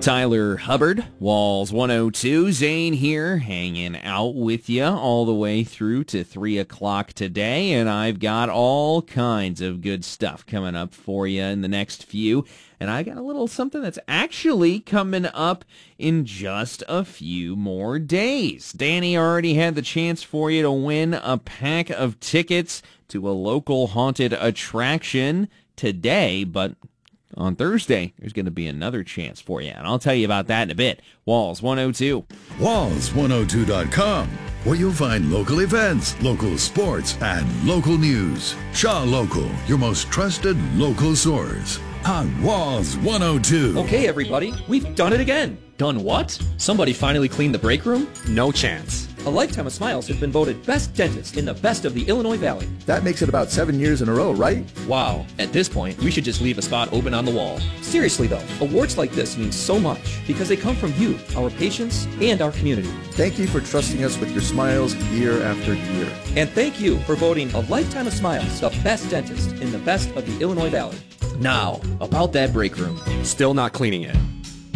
Tyler Hubbard, Walls 102. Zane here, hanging out with you all the way through to 3 o'clock today, and I've got all kinds of good stuff coming up for you in the next few, and I got a little something that's actually coming up in just a few more days. Danny already had the chance for you to win a pack of tickets to a local haunted attraction today, but on Thursday, there's going to be another chance for you, and I'll tell you about that in a bit. Walls 102. Walls102.com, where you'll find local events, local sports, and local news. Shaw Local, your most trusted local source. On Walls 102. Okay, everybody, we've done it again. Done what? Somebody finally cleaned the break room? No chance. A Lifetime of Smiles has been voted best dentist in the best of the Illinois Valley. That makes it about 7 years in a row, right? Wow. At this point, we should just leave a spot open on the wall. Seriously, though, awards like this mean so much because they come from you, our patients, and our community. Thank you for trusting us with your smiles year after year. And thank you for voting A Lifetime of Smiles the best dentist in the best of the Illinois Valley. Now, about that break room. Still not cleaning it.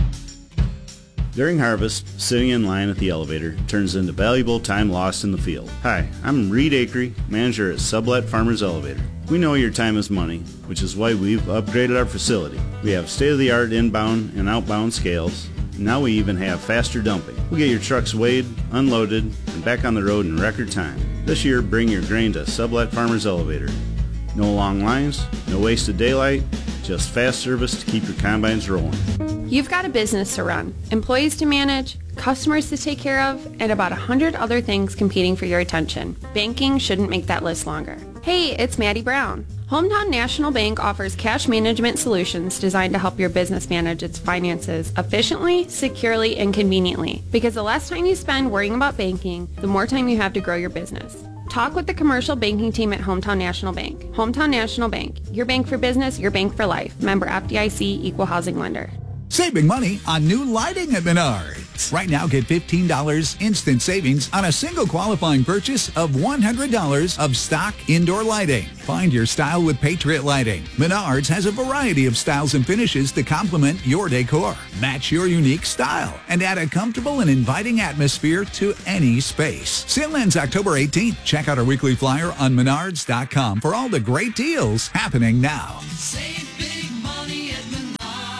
During harvest, sitting in line at the elevator turns into valuable time lost in the field. Hi, I'm Reed Akery, manager at Sublet Farmers Elevator. We know your time is money, which is why we've upgraded our facility. We have state-of-the-art inbound and outbound scales. Now we even have faster dumping. We'll get your trucks weighed, unloaded, and back on the road in record time. This year, bring your grain to Sublet Farmers Elevator. No long lines, no wasted daylight, just fast service to keep your combines rolling. You've got a business to run, employees to manage, customers to take care of, and about 100 other things competing for your attention. Banking shouldn't make that list longer. Hey, it's Maddie Brown. Hometown National Bank offers cash management solutions designed to help your business manage its finances efficiently, securely, and conveniently. Because the less time you spend worrying about banking, the more time you have to grow your business. Talk with the commercial banking team at Hometown National Bank. Hometown National Bank. Your bank for business, your bank for life. Member FDIC, Equal Housing Lender. Saving money on new lighting at Menards. Right now, get $15 instant savings on a single qualifying purchase of $100 of stock indoor lighting. Find your style with Patriot Lighting. Menards has a variety of styles and finishes to complement your decor. Match your unique style and add a comfortable and inviting atmosphere to any space. Sale ends October 18th. Check out our weekly flyer on Menards.com for all the great deals happening now. Save big money at Menards.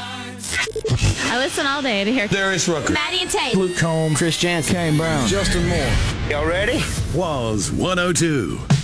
I listen all day to hear Darius Rucker, Maddie and Tate, Luke Combs, Chris Jansen, Kane Brown, Justin Moore. Y'all ready? Walls 102.